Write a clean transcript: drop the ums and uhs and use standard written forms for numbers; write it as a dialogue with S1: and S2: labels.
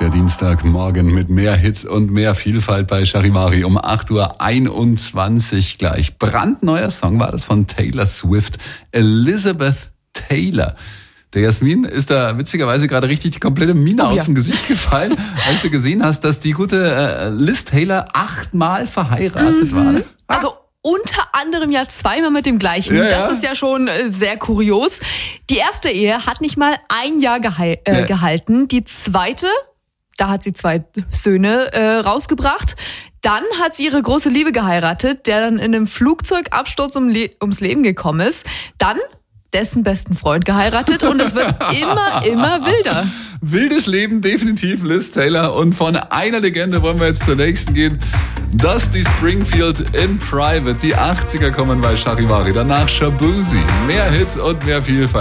S1: Der Dienstagmorgen mit mehr Hits und mehr Vielfalt bei Charivari um 8:21 Uhr gleich. Brandneuer Song war das von Taylor Swift, Elizabeth Taylor. Der Jasmin ist da witzigerweise gerade richtig die komplette Mine aus dem Gesicht gefallen, als du gesehen hast, dass die gute Liz Taylor 8-mal verheiratet war. Ne?
S2: Also unter anderem ja 2-mal mit dem gleichen. Ja, das ist ja schon sehr kurios. Die erste Ehe hat nicht mal ein Jahr gehalten. Die zweite, da hat sie 2 Söhne rausgebracht. Dann hat sie ihre große Liebe geheiratet, der dann in einem Flugzeugabsturz ums Leben gekommen ist. Dann dessen besten Freund geheiratet und es wird immer wilder.
S1: Wildes Leben, definitiv Liz Taylor. Und von einer Legende wollen wir jetzt zur nächsten gehen. Dusty Springfield in Private. Die 80er kommen bei Charivari. Danach Shaboozey. Mehr Hits und mehr Vielfalt.